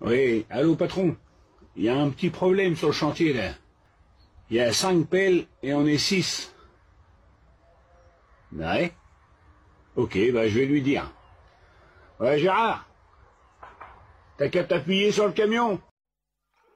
Oui, allô patron. Il y a un petit problème sur le chantier là. Il y a 5 pelles et on est 6. Ouais. Ok, bah je vais lui dire. Ouais Gérard, t'as qu'à t'appuyer sur le camion.